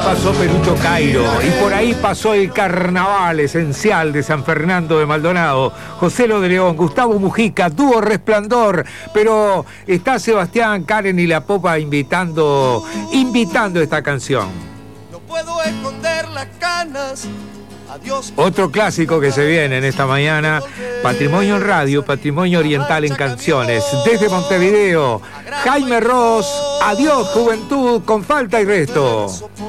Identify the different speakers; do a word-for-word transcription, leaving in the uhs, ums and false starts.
Speaker 1: pasó Perucho Cairo y por ahí pasó el carnaval esencial de San Fernando de Maldonado. José Lo de León, Gustavo Mujica, dúo Resplandor, pero está Sebastián, Karen y La Popa invitando, invitando esta canción.
Speaker 2: No puedo esconder las canas. Adiós.
Speaker 1: Otro clásico que se viene en esta mañana, Patrimonio en Radio, Patrimonio Oriental en Canciones. Desde Montevideo, Jaime Ross, Adiós Juventud, con Falta y Resto.